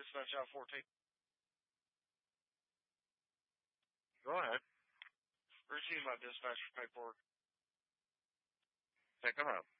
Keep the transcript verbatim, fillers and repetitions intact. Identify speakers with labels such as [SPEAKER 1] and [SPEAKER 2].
[SPEAKER 1] dispatch out fourteen.
[SPEAKER 2] Go ahead.
[SPEAKER 1] Receive my dispatch for paperwork.
[SPEAKER 2] Take them up.